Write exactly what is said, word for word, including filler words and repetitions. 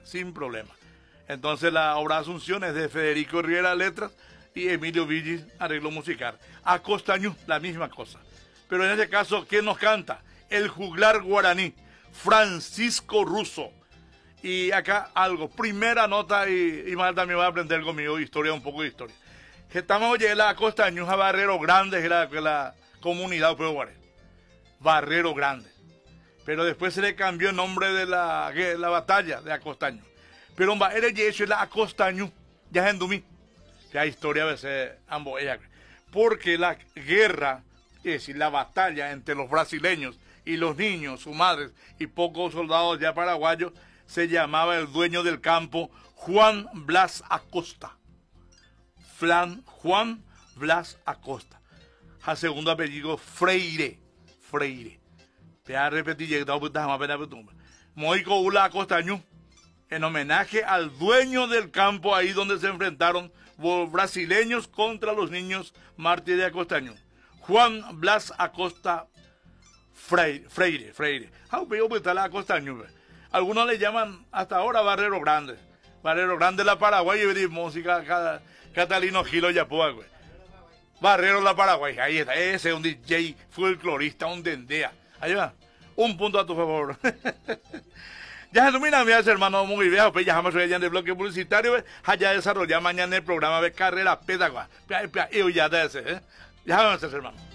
sin problema. Entonces la obra Asunción es de Federico Rivera Letras y Emilio Villis arreglo musical. Acostañú, la misma cosa. Pero en este caso, ¿quién nos canta? El juglar guaraní, Francisco Russo. Y acá algo, primera nota, y, y mal también va a aprender conmigo historia, un poco de historia. Que estamos oyendo la Acostañú a Barrero Grande, que la, que la comunidad de Pueblo Guaré. Barrero Grande. Pero después se le cambió el nombre de la, de la batalla de Acostañú. Pero en Baere y eso es la Acostañú, ya en Dumí. La historia a veces ambos ella. Porque la guerra, es decir, la batalla entre los brasileños y los niños, sus madres y pocos soldados ya paraguayos, se llamaba el dueño del campo Juan Blas Acosta. Flan, Juan Blas Acosta. A segundo apellido Freire. Freire. Pea repetir, llegado puta jamás pena putumba. Moico Ula Acostañú, en homenaje al dueño del campo ahí donde se enfrentaron los brasileños contra los niños mártires de Acostañú. Juan Blas Acosta Freire. Freire, Freire. Ah, pero pues está la Acostañú. Algunos le llaman hasta ahora Barrero Grande. Barrero Grande la Paraguay y de música Catalino Gilo Yapúa, güey. Barrero la Paraguay, ahí está. Ese es un D J folclorista, un dendea. Ahí va. Un punto a tu favor. Ya se termina, mi hermano, muy viejo, pues ya jamás soy allá en el bloque publicitario, allá desarrollar mañana el programa de carrera pedagógica. Y ya de ese, ¿eh? Ya vamos a hacer, hermano.